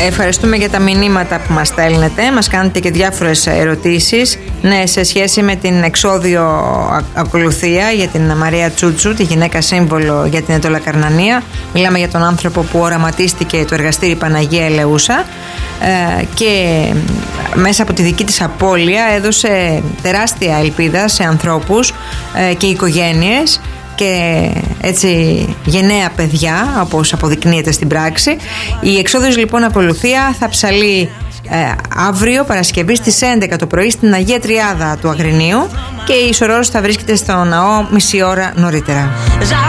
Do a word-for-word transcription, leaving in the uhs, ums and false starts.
Ευχαριστούμε για τα μηνύματα που μας στέλνετε. Μας κάνετε και διάφορες ερωτήσεις. Ναι, σε σχέση με την εξώδιο ακολουθία για την Μαρία Τσούτσου, τη γυναίκα σύμβολο για την Αιτωλακαρνανία. Μιλάμε για τον άνθρωπο που οραματίστηκε το εργαστήρι Παναγία Ελεούσα ε, και μέσα από τη δική της απώλεια έδωσε τεράστια ελπίδα σε ανθρώπους ε, και οικογένειες και έτσι γενναία παιδιά, όπως αποδεικνύεται στην πράξη. Η εξόδιος λοιπόν ακολουθία θα ψαλεί ε, αύριο Παρασκευή στις έντεκα το πρωί στην Αγία Τριάδα του Αγρινίου και η Σωρός θα βρίσκεται στο ναό μισή ώρα νωρίτερα.